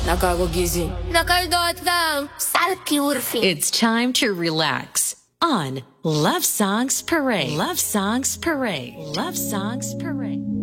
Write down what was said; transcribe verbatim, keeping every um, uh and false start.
Nakakagising. Nakaldot lang. Salkiurfi. It's time to relax on Love Songs Parade. Love Songs Parade. Love Songs Parade.